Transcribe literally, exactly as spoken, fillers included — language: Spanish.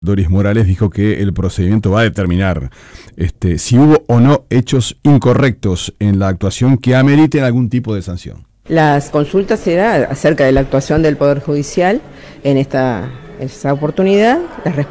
Doris Morales dijo que el procedimiento va a determinar este, si hubo o no hechos incorrectos en la actuación que ameriten algún tipo de sanción. Las consultas serán acerca de la actuación del Poder Judicial en esta, en esta oportunidad. Las